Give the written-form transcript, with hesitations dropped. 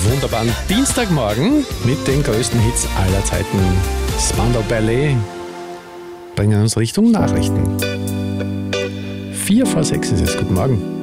wunderbaren Dienstagmorgen mit den größten Hits aller Zeiten. Spandau Ballet bringen uns Richtung Nachrichten. 5:04 ist es. Guten Morgen.